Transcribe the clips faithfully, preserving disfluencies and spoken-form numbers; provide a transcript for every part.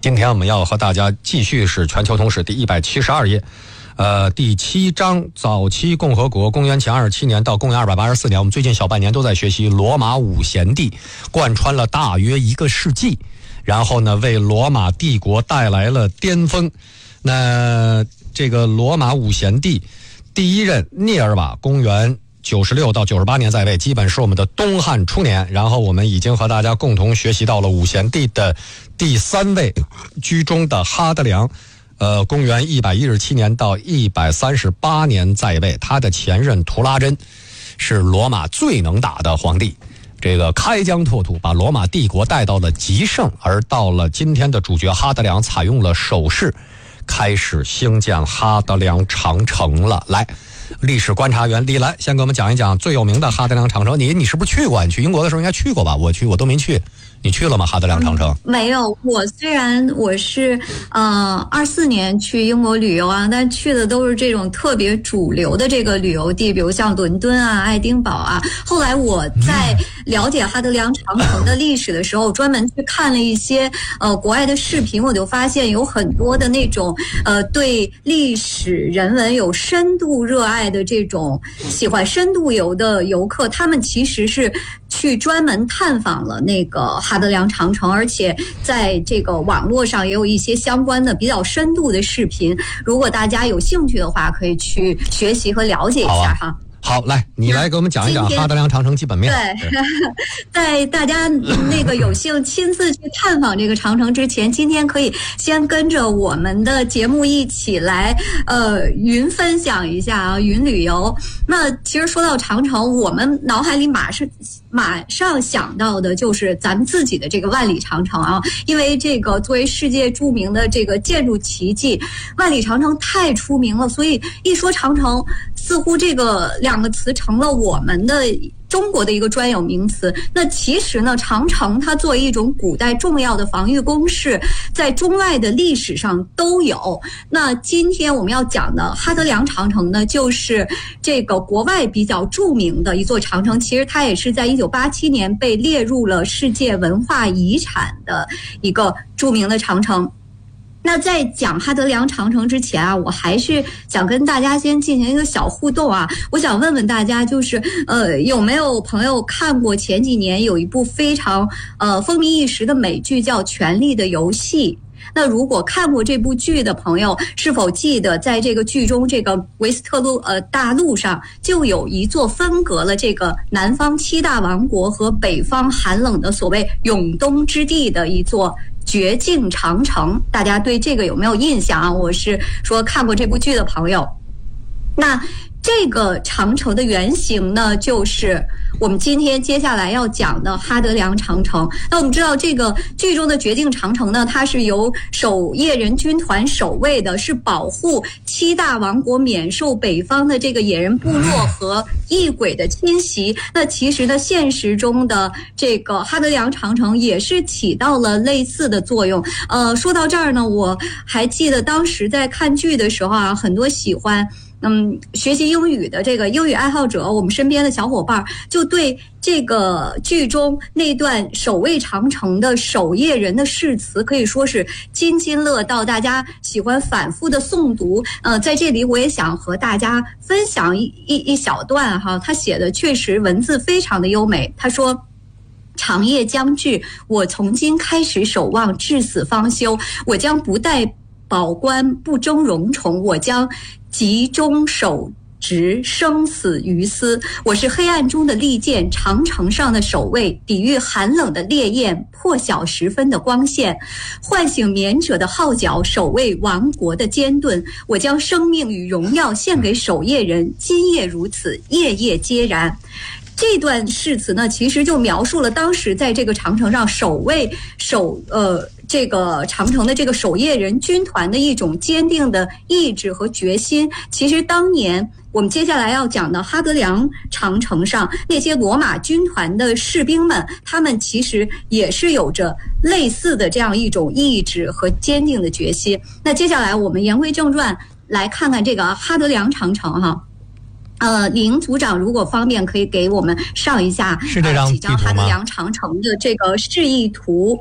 今天我们要和大家继续是全球通史第一百七十二页，呃，第七章早期共和国，公元前二十七年到公元二百八十四年。我们最近小半年都在学习罗马五贤帝，贯穿了大约一个世纪，然后呢，为罗马帝国带来了巅峰。那这个罗马五贤帝第一任涅尔瓦，公元九十六到九十八年在位，基本是我们的东汉初年。然后我们已经和大家共同学习到了五贤帝的第三位居中的哈德良，呃，公元一百一十七年到一百三十八年在位。他的前任图拉真是罗马最能打的皇帝，这个开疆拓土，把罗马帝国带到了极盛。而到了今天的主角哈德良，采用了手势，开始兴建哈德良长城了。来，历史观察员李兰先给我们讲一讲最有名的哈德良长城。你你是不是去过？你去英国的时候应该去过吧？我去，我都没去。你去了吗？哈德良长城、嗯、 没有。我虽然我是呃二四年去英国旅游啊，但去的都是这种特别主流的这个旅游地，比如像伦敦啊、爱丁堡啊。后来我在了解哈德良长城的历史的时候，专门去看了一些呃国外的视频，我就发现有很多的那种呃对历史人文有深度热爱的这种喜欢深度游的游客，他们其实是去专门探访了那个哈德良长城，而且在这个网络上也有一些相关的比较深度的视频。如果大家有兴趣的话，可以去学习和了解一下哈。 好，来，你来给我们讲一讲哈德良长城基本面。 对，在大家那个有幸亲自去探访这个长城之前，今天可以先跟着我们的节目一起来，呃，云分享一下啊，云旅游。那其实说到长城，我们脑海里马上马上想到的就是咱们自己的这个万里长城啊，因为这个作为世界著名的这个建筑奇迹，万里长城太出名了，所以一说长城，似乎这个两个词成了我们的中国的一个专有名词。那其实呢，长城它作为一种古代重要的防御工事，在中外的历史上都有。那今天我们要讲的哈德良长城呢，就是这个国外比较著名的一座长城，其实它也是在一九八七年被列入了世界文化遗产的一个著名的长城。那在讲哈德良长城之前啊，我还是想跟大家先进行一个小互动啊。我想问问大家，就是呃，有没有朋友看过前几年有一部非常呃风靡一时的美剧叫《权力的游戏》？那如果看过这部剧的朋友，是否记得在这个剧中，这个维斯特洛呃大陆上就有一座分隔了这个南方七大王国和北方寒冷的所谓永冬之地的一座绝境长城？大家对这个有没有印象啊？我是说看过这部剧的朋友。那这个长城的原型呢，就是我们今天接下来要讲的哈德良长城。那我们知道这个剧中的绝境长城呢，它是由守夜人军团守卫的，是保护七大王国免受北方的这个野人部落和异鬼的侵袭。那其实呢，现实中的这个哈德良长城也是起到了类似的作用。呃，说到这儿呢，我还记得当时在看剧的时候啊，很多喜欢嗯，学习英语的这个英语爱好者，我们身边的小伙伴就对这个剧中那段守卫长城的守夜人的誓词可以说是津津乐道，大家喜欢反复的诵读。呃，在这里我也想和大家分享一一一小段哈，他写的确实文字非常的优美。他说：长夜将至，我从今开始守望，至死方休。我将不待保官，不争荣宠，我将集中守职，生死于斯。我是黑暗中的利剑，长城上的守卫，抵御寒冷的烈焰，破晓时分的光线，唤醒眠者的号角，守卫亡国的坚盾。我将生命与荣耀献给守夜人，今夜如此，夜夜皆然。这段誓词呢，其实就描述了当时在这个长城上守卫守呃这个长城的这个守夜人军团的一种坚定的意志和决心。其实当年我们接下来要讲的哈德良长城上那些罗马军团的士兵们，他们其实也是有着类似的这样一种意志和坚定的决心。那接下来我们言归正传，来看看这个哈德良长城哈。呃，李莹组长如果方便可以给我们上一下是这张几张哈德良长城的这个示意图。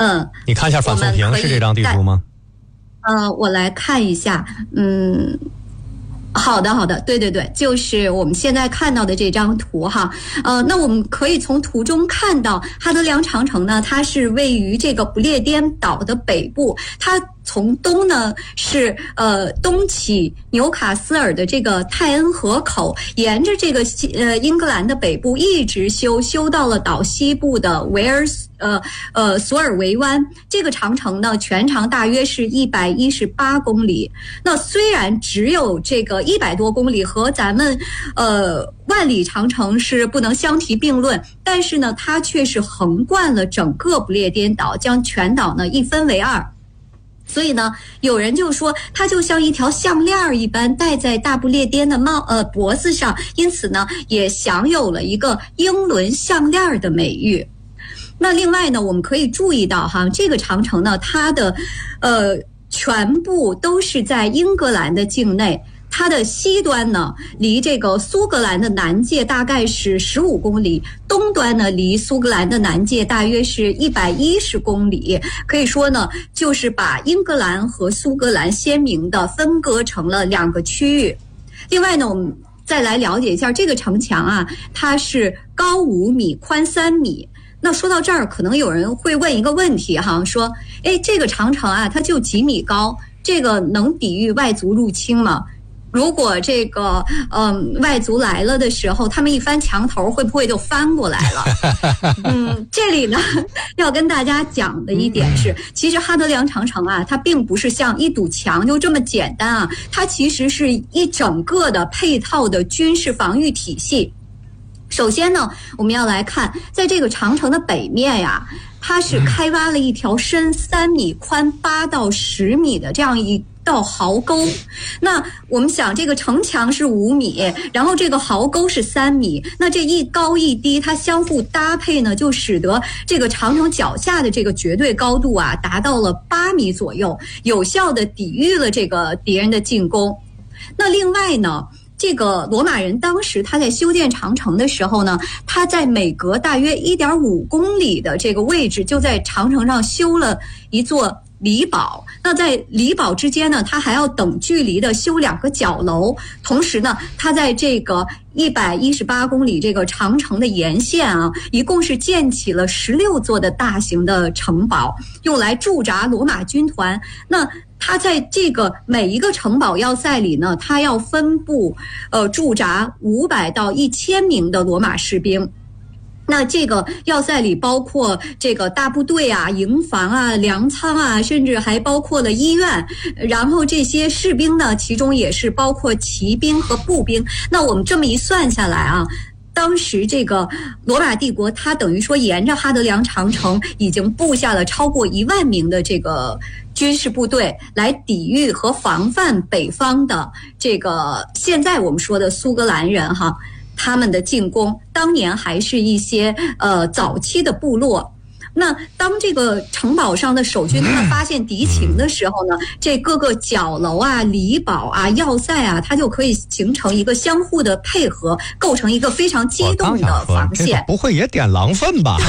嗯， 你看一下反送平是这张地图吗？ 呃，我来看一下，嗯。好的，好的，对对对，就是我们现在看到的这张图哈。呃，那我们可以从图中看到，哈德良长城呢，它是位于这个不列颠岛的北部，它从东呢是呃东起纽卡斯尔的这个泰恩河口，沿着这个呃英格兰的北部一直修修到了岛西部的维尔呃呃索尔维湾。这个长城呢，全长大约是一百一十八公里。那虽然只有这个一百多公里，和咱们呃万里长城是不能相提并论，但是呢，它却是横贯了整个不列颠岛，将全岛呢一分为二。所以呢，有人就说它就像一条项链一般戴在大不列颠的帽呃脖子上，因此呢，也享有了一个英伦项链的美誉。那另外呢，我们可以注意到哈，这个长城呢，它的呃全部都是在英格兰的境内。它的西端呢，离这个苏格兰的南界大概是十五公里，东端呢，离苏格兰的南界大约是一百一十公里。可以说呢，就是把英格兰和苏格兰鲜明地分割成了两个区域。另外呢，我们再来了解一下这个城墙啊，它是高五米，宽三米。那说到这儿，可能有人会问一个问题哈，说，哎，这个长城啊，它就几米高，这个能抵御外族入侵吗？如果这个嗯外族来了的时候，他们一翻墙头，会不会就翻过来了？嗯，这里呢要跟大家讲的一点是，其实哈德良长城啊，它并不是像一堵墙就这么简单啊，它其实是一整个的配套的军事防御体系。首先呢，我们要来看，在这个长城的北面呀，它是开挖了一条深三米、宽八到十米的这样一道壕沟。那我们想，这个城墙是五米，然后这个壕沟是三米，那这一高一低，它相互搭配呢，就使得这个长城脚下的这个绝对高度啊，达到了八米左右，有效的抵御了这个敌人的进攻。那另外呢，这个罗马人当时他在修建长城的时候呢，他在每隔大约 一点五公里的这个位置，就在长城上修了一座礼堡。那在礼堡之间呢，他还要等距离的修两个角楼。同时呢，他在这个一百一十八公里这个长城的沿线啊，一共是建起了十六座的大型的城堡，用来驻扎罗马军团。那他在这个每一个城堡要塞里呢，他要分布呃驻扎五百到一千名的罗马士兵。那这个要塞里包括这个大部队啊、营房啊、粮仓啊，甚至还包括了医院。然后这些士兵呢，其中也是包括骑兵和步兵。那我们这么一算下来啊，当时这个罗马帝国，它等于说沿着哈德良长城已经布下了超过一万名的这个军事部队，来抵御和防范北方的这个现在我们说的苏格兰人哈。他们的进攻，当年还是一些呃早期的部落。那当这个城堡上的守军他们发现敌情的时候呢，这各个角楼啊、礼堡啊、要塞啊，它就可以形成一个相互的配合，构成一个非常机动的防线。 这不会也点狼粪吧？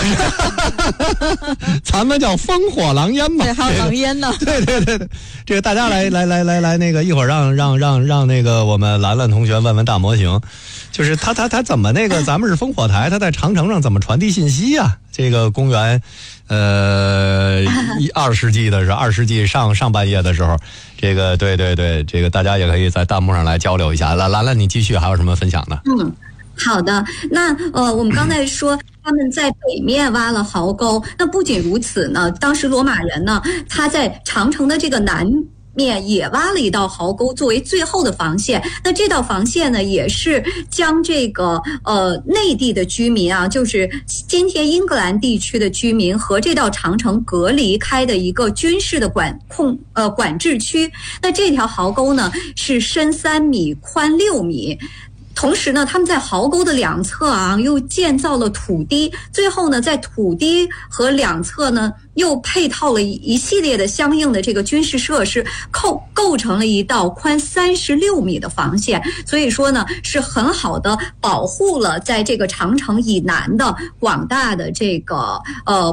咱们叫烽火狼烟嘛。 对，还有狼烟呢。 对对对对，这个大家来来来来来，那个一会儿让让让让那个我们兰兰同学问问大模型，就是他他他怎么那个咱们是烽火台，他在长城上怎么传递信息啊？这个公元，呃，一二世纪的是二世纪上上半叶的时候，这个对对对，这个大家也可以在弹幕上来交流一下。来，兰兰，你继续，还有什么分享的？ 嗯，好的。那呃，我们刚才说他们在北面挖了壕沟，那不仅如此呢，当时罗马人呢，他在长城的这个南面也挖了一道壕沟作为最后的防线。那这道防线呢，也是将这个呃内地的居民啊，就是今天英格兰地区的居民和这道长城隔离开的一个军事的管控呃管制区。那这条壕沟呢，是深三米，宽六米。同时呢，他们在壕沟的两侧啊，又建造了土堤，最后呢，在土堤和两侧呢，又配套了一系列的相应的这个军事设施，构构成了一道宽三十六米的防线。所以说呢，是很好的保护了在这个长城以南的广大的这个呃。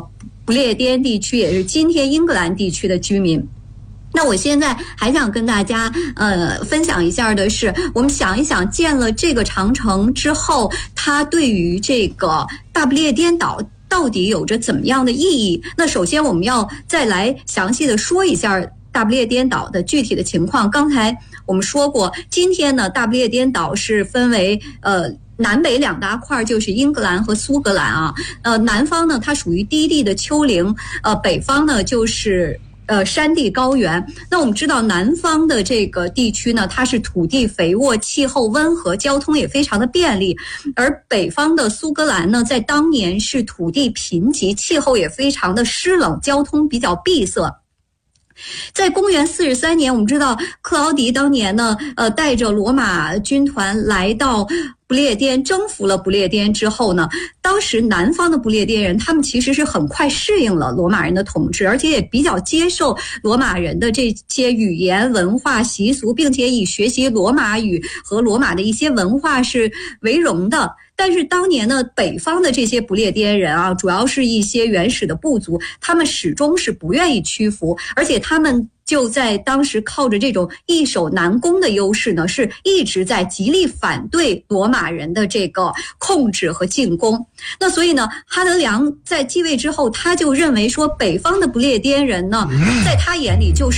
不列颠地区，也是今天英格兰地区的居民。那我现在还想跟大家呃分享一下的是，我们想一想，建了这个长城之后，它对于这个大不列颠岛到底有着怎么样的意义？那首先我们要再来详细的说一下大不列颠岛的具体的情况。刚才我们说过，今天呢，大不列颠岛是分为呃南北两大块，就是英格兰和苏格兰啊。呃，南方呢，它属于低地的丘陵，呃，北方呢就是呃，山地高原。那我们知道南方的这个地区呢，它是土地肥沃，气候温和，交通也非常的便利。而北方的苏格兰呢，在当年是土地贫瘠，气候也非常的湿冷，交通比较闭塞。在公元四十三年，我们知道克劳迪当年呢，呃，带着罗马军团来到不列颠，征服了不列颠之后呢，当时南方的不列颠人，他们其实是很快适应了罗马人的统治，而且也比较接受罗马人的这些语言、文化、习俗，并且以学习罗马语和罗马的一些文化是为荣的。但是当年呢，北方的这些不列颠人啊，主要是一些原始的部族，他们始终是不愿意屈服，而且他们就在当时靠着这种易守难攻的优势呢，是一直在极力反对罗马人的这个控制和进攻。那所以呢，哈德良在继位之后，他就认为说，北方的不列颠人呢，在他眼里就是